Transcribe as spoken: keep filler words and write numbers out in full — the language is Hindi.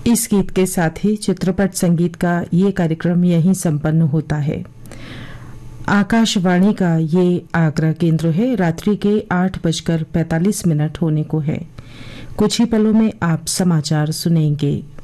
इस गीत के साथ ही चित्रपट संगीत का ये कार्यक्रम यहीं संपन्न होता है। आकाशवाणी का ये आगरा केंद्र है। रात्रि के आठ बजकर पैंतालीस मिनट होने को है। कुछ ही पलों में आप समाचार सुनेंगे।